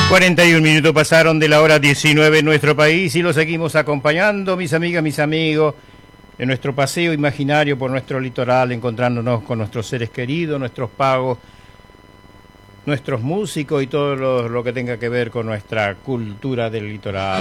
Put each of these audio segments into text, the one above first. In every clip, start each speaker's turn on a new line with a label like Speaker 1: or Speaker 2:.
Speaker 1: 41 minutos pasaron de la hora 19 en nuestro país y lo seguimos acompañando, mis amigas, mis amigos, en nuestro paseo imaginario por nuestro litoral, encontrándonos con nuestros seres queridos, nuestros pagos, nuestros músicos y todo lo que tenga que ver con nuestra cultura del litoral.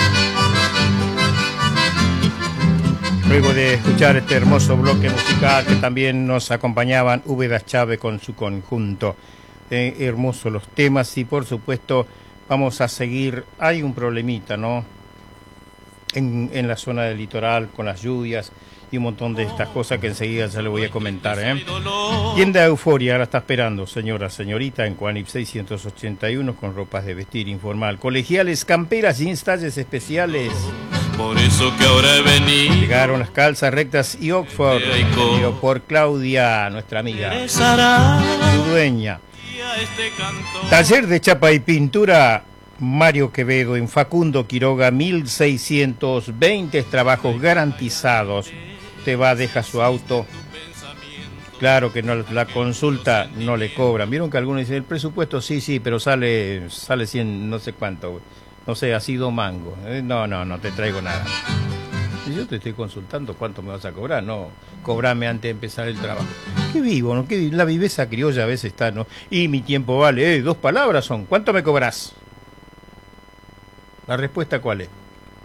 Speaker 1: Luego de escuchar este hermoso bloque musical que también nos acompañaban Úbeda Chávez con su conjunto. Hermosos los temas y por supuesto vamos a seguir. Hay un problemita, ¿no? En la zona del litoral con las lluvias y un montón de estas cosas que enseguida se le voy a comentar, ¿eh? Tienda Euforia la está esperando, señora, señorita, en Cuanip 681 con ropas de vestir informal, colegiales, camperas, jeans, talles especiales.
Speaker 2: Por eso que ahora he venido.
Speaker 1: Llegaron las calzas rectas y Oxford, venido por Claudia, nuestra amiga, su dueña. Taller de chapa y pintura Mario Quevedo en Facundo Quiroga 1620, trabajos garantizados. Usted va, deja su auto. Claro que no, la consulta no le cobran. Vieron que algunos dicen el presupuesto sí, pero sale 100 no sé cuánto, no sé, ha sido mango. No te traigo nada. Si yo te estoy consultando cuánto me vas a cobrar, no, cobrame antes de empezar el trabajo. Qué vivo, ¿no? La viveza criolla a veces está, ¿no? Y mi tiempo vale, 2 palabras son, ¿cuánto me cobras? ¿La respuesta cuál es?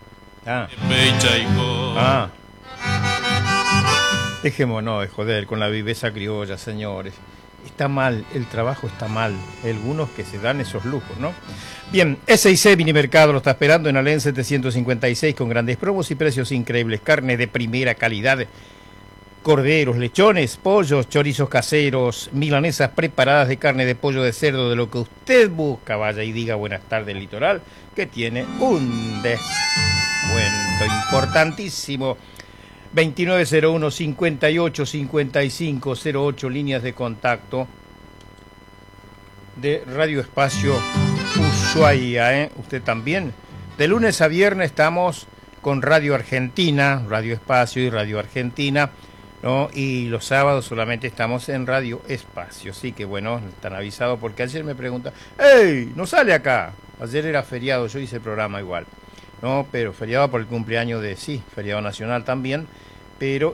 Speaker 1: Dejémonos de joder con la viveza criolla, señores. Está mal, el trabajo está mal. Algunos que se dan esos lujos, ¿no? Bien, S&C Minimercado lo está esperando en Alén 756 con grandes promos y precios increíbles. Carne de primera calidad, corderos, lechones, pollos, chorizos caseros, milanesas preparadas de carne de pollo, de cerdo, de lo que usted busca. Vaya y diga buenas tardes, Litoral, que tiene un descuento importantísimo. 2901-585508, líneas de contacto de Radio Espacio Ushuaia, ¿eh? Usted también. De lunes a viernes estamos con Radio Argentina, Radio Espacio y Radio Argentina, ¿no? Y los sábados solamente estamos en Radio Espacio. Así que bueno, están avisados porque ayer me preguntan, ¡hey! No sale acá. Ayer era feriado, yo hice el programa igual. No, pero feriado por el cumpleaños de, sí, feriado nacional también, pero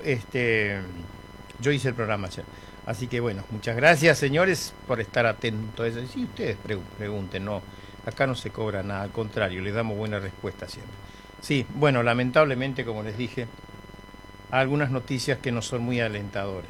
Speaker 1: yo hice el programa ayer. Así que bueno, muchas gracias, señores, por estar atentos a eso. Si ustedes pregunten, no, acá no se cobra nada, al contrario, les damos buena respuesta siempre. Sí, bueno, lamentablemente, como les dije, algunas noticias que no son muy alentadoras,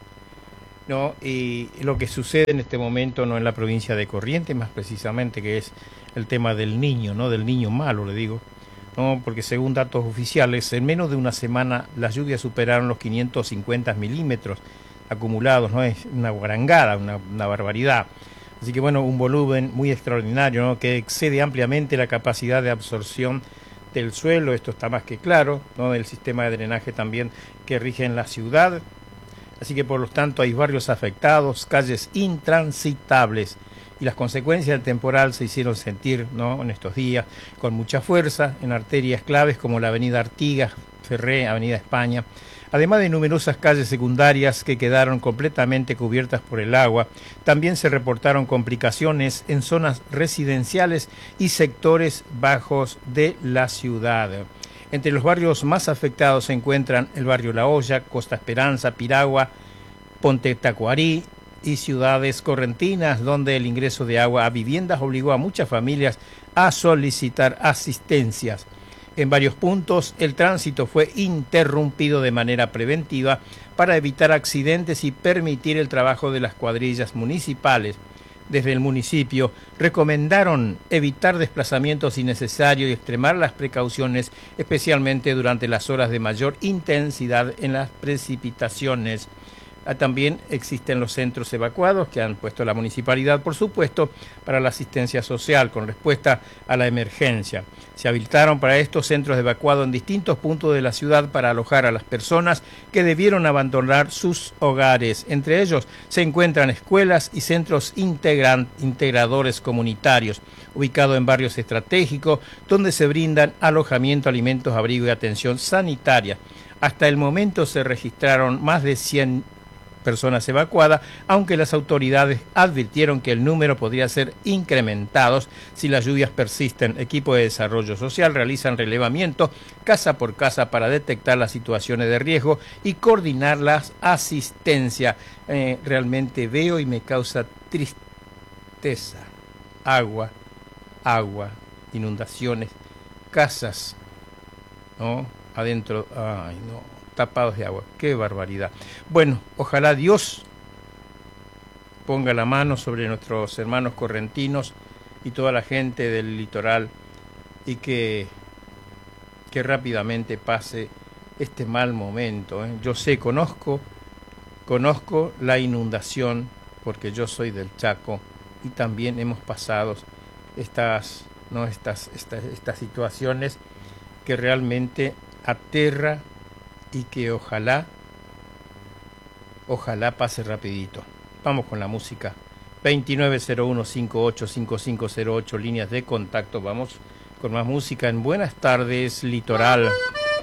Speaker 1: ¿no? Y lo que sucede en este momento, no en la provincia de Corrientes, más precisamente, que es el tema del niño, ¿no? Del niño malo, le digo. No, porque según datos oficiales, en menos de una semana las lluvias superaron los 550 milímetros acumulados, ¿no? Es una guarangada, una barbaridad. Así que bueno, un volumen muy extraordinario, ¿no? Que excede ampliamente la capacidad de absorción del suelo, esto está más que claro, ¿no? El sistema de drenaje también que rige en la ciudad. Así que por lo tanto hay barrios afectados, calles intransitables. Y las consecuencias del temporal se hicieron sentir, ¿no? En estos días con mucha fuerza en arterias claves como la avenida Artigas, Ferré, avenida España, además de numerosas calles secundarias que quedaron completamente cubiertas por el agua. También se reportaron complicaciones en zonas residenciales y sectores bajos de la ciudad. Entre los barrios más afectados se encuentran el barrio La Olla, Costa Esperanza, Piragua, Ponte Tacuarí y ciudades correntinas, donde el ingreso de agua a viviendas obligó a muchas familias a solicitar asistencias. En varios puntos el tránsito fue interrumpido de manera preventiva para evitar accidentes y permitir el trabajo de las cuadrillas municipales. Desde el municipio recomendaron evitar desplazamientos innecesarios y extremar las precauciones, especialmente durante las horas de mayor intensidad en las precipitaciones. También existen los centros evacuados que han puesto la municipalidad, por supuesto, para la asistencia social con respuesta a la emergencia. Se habilitaron para estos centros evacuados en distintos puntos de la ciudad para alojar a las personas que debieron abandonar sus hogares. Entre ellos se encuentran escuelas y centros integradores comunitarios, ubicados en barrios estratégicos, donde se brindan alojamiento, alimentos, abrigo y atención sanitaria. Hasta el momento se registraron más de 100 personas evacuadas, aunque las autoridades advirtieron que el número podría ser incrementado si las lluvias persisten. Equipos de desarrollo social realizan relevamientos casa por casa para detectar las situaciones de riesgo y coordinar las asistencias. Realmente veo y me causa tristeza. Agua, inundaciones, casas, ¿no? Adentro, ay no, tapados de agua, qué barbaridad. Bueno, ojalá Dios ponga la mano sobre nuestros hermanos correntinos y toda la gente del litoral y que rápidamente pase este mal momento. Yo sé, conozco la inundación porque yo soy del Chaco y también hemos pasado estas situaciones que realmente aterra y que ojalá pase rapidito. Vamos con la música. 2901585508, líneas de contacto. Vamos con más música en Buenas Tardes Litoral.